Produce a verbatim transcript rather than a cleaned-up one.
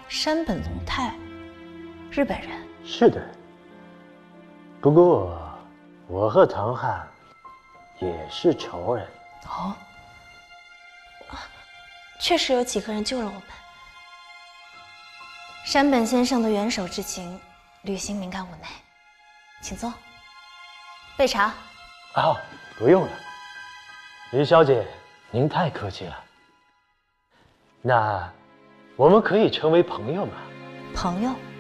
山本龙太，日本人。 是的。不过，我和唐汉也是仇人。 哦。啊，确实有几个人救了我们。山本先生的援手之情，吕行敏感五内。请坐。备茶。 哦，不用了。吕小姐，您太客气了。那我们可以成为朋友吗？ 朋友。